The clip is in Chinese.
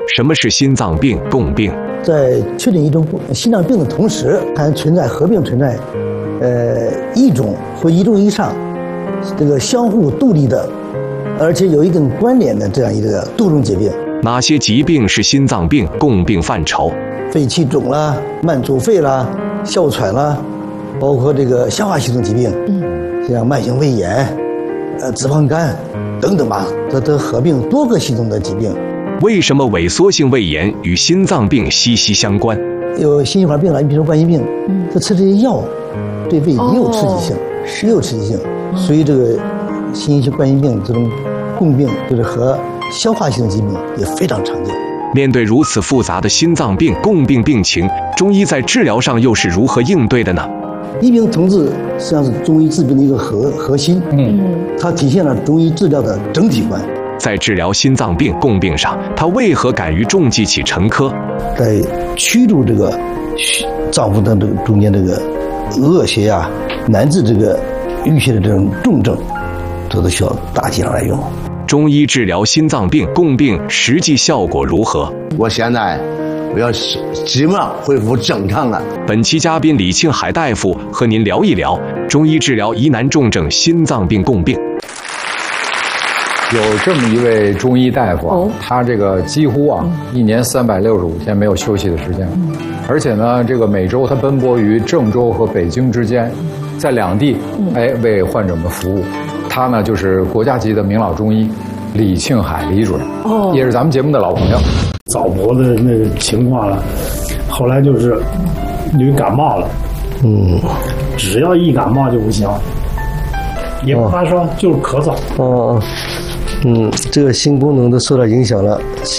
什么是心脏病共病？ 在确定一种心脏病的同时，还合并存在，一种或一种以上，这个相互独立的，而且有一定关联的这样一个多种疾病。 哪些疾病是心脏病共病范畴？ 肺气肿啦、慢阻肺啦、哮喘啦，包括这个消化系统疾病，像慢性胃炎、脂肪肝等等吧，它都合并多个系统的疾病。 为什么萎缩性胃炎与心脏病息息相关？ 有心血管病了，你比如说冠心病，它吃这些药对胃也有刺激性，也有刺激性，所以这个心血管冠心病这种共病就是和消化系统疾病也非常常见。 面对如此复杂的心脏病共病病情，中医在治疗上又是如何应对的呢？ 医病同治实际上是中医治病的一个核心，它体现了中医治疗的整体观。 在治疗心脏病共病上，他为何敢于重剂起沉疴？ 在驱逐这个脏腑的这个中间这个恶邪啊，乃至这个淤血的这种重症，这都需要大剂量来用。 中医治疗心脏病共病实际效果如何？ 我现在要基本上恢复正常了。 本期嘉宾李庆海大夫和您聊一聊中医治疗疑难重症心脏病共病。 有这么一位中医大夫啊，他这个几乎啊1年365天没有休息的时间，而且呢，这个每周他奔波于郑州和北京之间，在两地为患者们服务。他呢就是国家级的名老中医李庆海李主任，也是咱们节目的老朋友。 早搏的那个情况了，后来就是因为感冒了，只要一感冒就不行，也不发烧，就是咳嗽。 这个心功能都受到影响了，